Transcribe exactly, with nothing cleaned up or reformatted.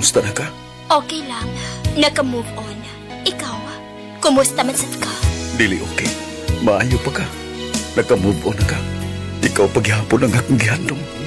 kumusta na ka? Okay lang. Naka-move on. Ikaw, kumusta man sad ka? Dili okay. Maayo pa ka. Naka-move on na ka. Ikaw paghihapon ang akong gihandom.